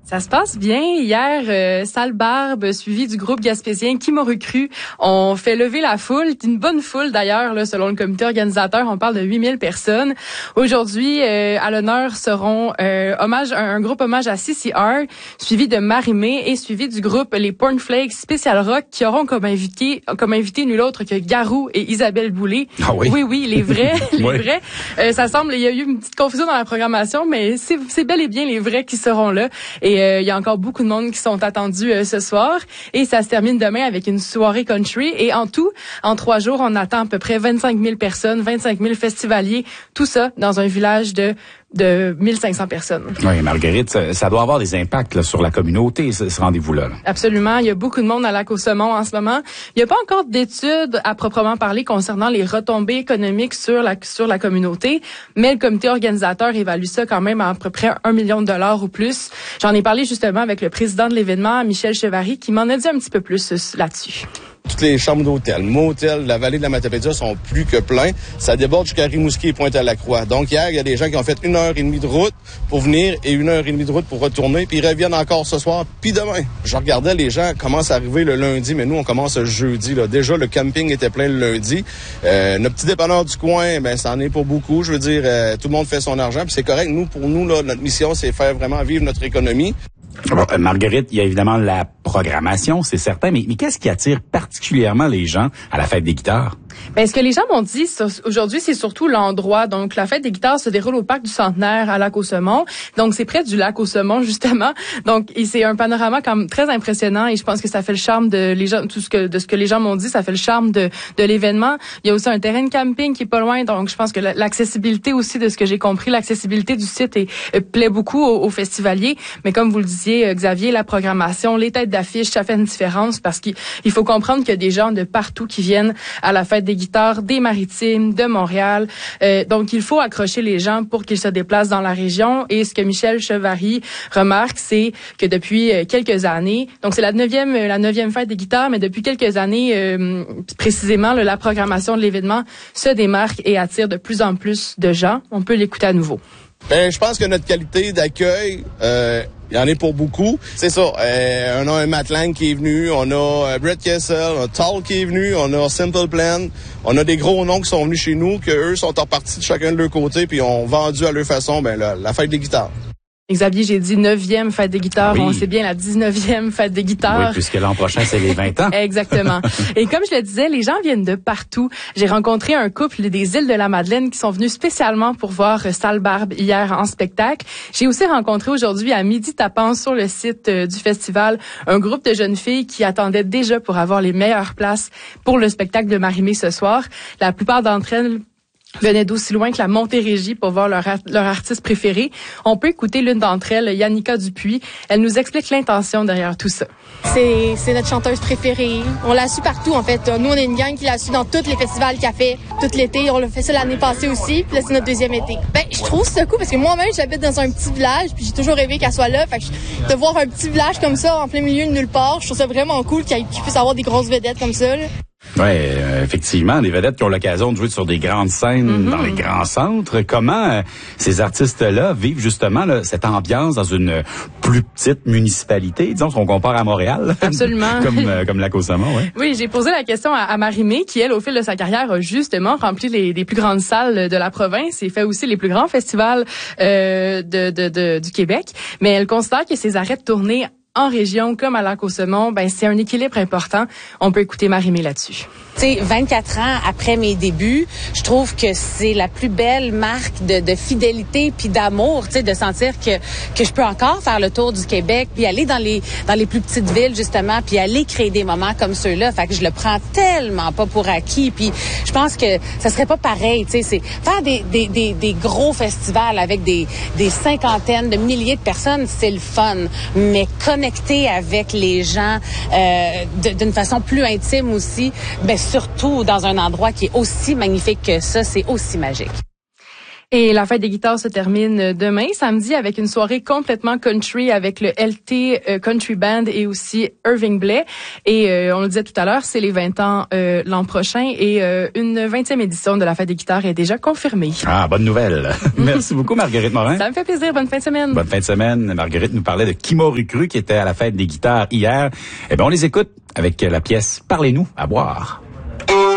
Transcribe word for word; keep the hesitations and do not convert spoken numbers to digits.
Ça se passe bien. Hier, euh, Sale Barbe, suivi du groupe gaspésien Qui m'aurait cru, on fait lever la foule. Une bonne foule d'ailleurs, là, selon le comité organisateur. On parle de huit mille personnes. Aujourd'hui, euh, à l'honneur seront euh, hommage, un, un groupe hommage à C C R, suivi de Marie-Mé et suivi du groupe Les Pornflakes Spécial Rock qui auront comme invité, comme invité nul autre que Garou et Isabelle Boulay. Ah oui? Oui, oui, les vrais, les oui. vrais. Euh, ça semble, il y a eu une petite confusion dans la programmation, mais c'est, c'est bel et bien les vrais qui seront là. Et il euh, y a encore beaucoup de monde qui sont attendus euh, ce soir. Et ça se termine demain avec une soirée country. Et en tout, en trois jours, on attend à peu près vingt-cinq mille personnes, vingt-cinq mille festivaliers. Tout ça dans un village de de mille cinq cents personnes. Oui, Marguerite, ça, ça doit avoir des impacts là, sur la communauté, ce, ce rendez-vous-là. Là. Absolument. Il y a beaucoup de monde à Lac-aux-Saumons en ce moment. Il n'y a pas encore d'études à proprement parler concernant les retombées économiques sur la sur la communauté, mais le comité organisateur évalue ça quand même à à peu près un million de dollars ou plus. J'en ai parlé justement avec le président de l'événement, Michel Chevary, qui m'en a dit un petit peu plus là-dessus. Toutes les chambres d'hôtel, motels, la vallée de la Matapédia sont plus que pleins. Ça déborde jusqu'à Rimouski et Pointe-à-la-Croix. Donc hier, il y a des gens qui ont fait une heure et demie de route pour venir et une heure et demie de route pour retourner. Puis ils reviennent encore ce soir, puis demain. Je regardais, les gens commencent à arriver le lundi, mais nous, on commence le jeudi. Là. Déjà, le camping était plein le lundi. Euh, notre petit dépanneur du coin, ben ça en est pour beaucoup. Je veux dire, euh, tout le monde fait son argent, puis c'est correct. Nous, pour nous, là, notre mission, c'est faire vraiment vivre notre économie. Bon, euh, Marguerite, il y a évidemment la programmation, c'est certain, mais, mais qu'est-ce qui attire particulièrement les gens à la fête des guitares? Ben, ce que les gens m'ont dit aujourd'hui, c'est surtout l'endroit. Donc, la fête des guitares se déroule au parc du Centenaire à Lac-aux-Saumons. Donc, c'est près du lac aux Saumons, justement. Donc, et c'est un panorama quand même très impressionnant et je pense que ça fait le charme de les gens, tout ce que, de ce que les gens m'ont dit, ça fait le charme de, de l'événement. Il y a aussi un terrain de camping qui est pas loin. Donc, je pense que l'accessibilité aussi, de ce que j'ai compris, l'accessibilité du site est, euh, plaît beaucoup aux, aux festivaliers. Mais comme vous le disiez, Xavier, la programmation, les têtes d'affiche, ça fait une différence parce qu'il il faut comprendre qu'il y a des gens de partout qui viennent à la fête des guitares, des Maritimes, de Montréal. Euh, donc, il faut accrocher les gens pour qu'ils se déplacent dans la région. Et ce que Michel Chevary remarque, c'est que depuis quelques années, donc c'est la neuvième, la neuvième fête des guitares, mais depuis quelques années, euh, précisément, là, la programmation de l'événement se démarque et attire de plus en plus de gens. On peut l'écouter à nouveau. Ben, je pense que notre qualité d'accueil, euh, il y en est pour beaucoup. C'est ça. Euh, on a un Matt Lang qui est venu, on a euh, Brett Kessel, on a Tall qui est venu, on a Simple Plan. On a des gros noms qui sont venus chez nous, que eux sont repartis de chacun de leur côté, puis ont vendu à leur façon ben la, la fête des guitares. Xavier, j'ai dit neuvième fête des guitares. Oui. On sait bien la dix-neuvième fête des guitares. Oui, puisque l'an prochain, c'est les vingt ans. Exactement. Et comme je le disais, les gens viennent de partout. J'ai rencontré un couple des îles de la Madeleine qui sont venus spécialement pour voir Sale Barbe hier en spectacle. J'ai aussi rencontré aujourd'hui à midi tapant sur le site euh, du festival un groupe de jeunes filles qui attendaient déjà pour avoir les meilleures places pour le spectacle de Marie-Mé ce soir. La plupart d'entre elles venaient d'aussi loin que la Montérégie pour voir leur, leur artiste préféré. On peut écouter l'une d'entre elles, Yannicka Dupuis. Elle nous explique l'intention derrière tout ça. C'est, c'est notre chanteuse préférée. On l'a su partout, en fait. Nous, on est une gang qui l'a su dans tous les festivals qu'elle fait, tout l'été. On l'a fait ça l'année passée aussi, puis là, c'est notre deuxième été. Ben, je trouve ça cool parce que moi-même, j'habite dans un petit village, puis j'ai toujours rêvé qu'elle soit là. Fait que je, de voir un petit village comme ça, en plein milieu de nulle part, je trouve ça vraiment cool qu'il, qu'il puisse avoir des grosses vedettes comme ça, là. Oui, euh, effectivement, des vedettes qui ont l'occasion de jouer sur des grandes scènes mm-hmm. dans les grands centres. Comment euh, ces artistes-là vivent justement là, cette ambiance dans une plus petite municipalité, disons, si on compare à Montréal? Absolument. comme euh, comme Lac-aux-Saumons, oui. Oui, j'ai posé la question à, à Marie-Mé, qui, elle, au fil de sa carrière, a justement rempli les, les plus grandes salles de la province et fait aussi les plus grands festivals euh, de, de, de, du Québec. Mais elle considère que ses arrêts de tournée en région comme à Lac-aux-Saumons, ben c'est un équilibre important. On peut écouter Marie-Mé là-dessus. Tu sais, vingt-quatre ans après mes débuts, je trouve que c'est la plus belle marque de, de fidélité puis d'amour, tu sais, de sentir que que je peux encore faire le tour du Québec puis aller dans les dans les plus petites villes justement puis aller créer des moments comme ceux-là. Fait que je le prends tellement pas pour acquis. Puis je pense que ça serait pas pareil, tu sais, c'est faire des des des des gros festivals avec des des cinquantaines de milliers de personnes, c'est le fun, mais connecter avec les gens euh, de, d'une façon plus intime aussi, ben surtout dans un endroit qui est aussi magnifique que ça, c'est aussi magique. Et la fête des guitares se termine demain, samedi, avec une soirée complètement country avec le L T euh, Country Band et aussi Irving Blais. Et euh, on le disait tout à l'heure, c'est les vingt ans euh, l'an prochain et euh, une vingtième édition de la fête des guitares est déjà confirmée. Ah, bonne nouvelle. Merci beaucoup, Marguerite Morin. Ça me fait plaisir. Bonne fin de semaine. Bonne fin de semaine. Marguerite nous parlait de Kimorikru qui était à la fête des guitares hier. Eh bien, on les écoute avec la pièce « Parlez-nous à boire ».